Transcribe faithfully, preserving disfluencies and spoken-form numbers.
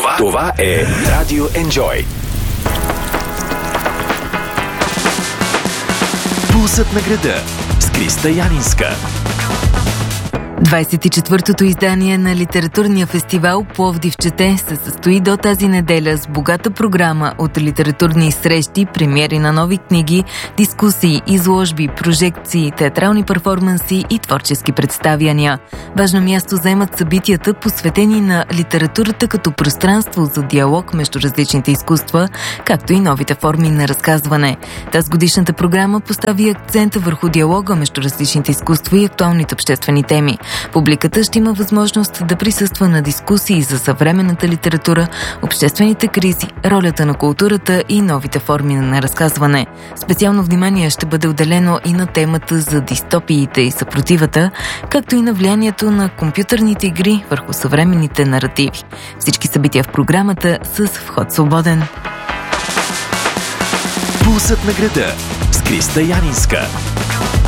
Това, това е Радио Enjoy. Пулсът на града с Криста Янинска. двадесет и четвъртото издание на литературния фестивал Пловдив чете се състои до тази неделя с богата програма от литературни срещи, премиери на нови книги, дискусии, изложби, прожекции, театрални перформанси и творчески представяния. Важно място заемат събитията, посветени на литературата като пространство за диалог между различните изкуства, както и новите форми на разказване. Тази годишната програма постави акцента върху диалога между различните изкуства и актуалните обществени теми. Публиката ще има възможност да присъства на дискусии за съвременната литература, обществените кризи, ролята на културата и новите форми на разказване. Специално внимание ще бъде отделено и на темата за дистопиите и съпротивата, както и на влиянието на компютърните игри върху съвременните наративи. Всички събития в програмата с вход свободен. Пулсът на града с Криста Янинска.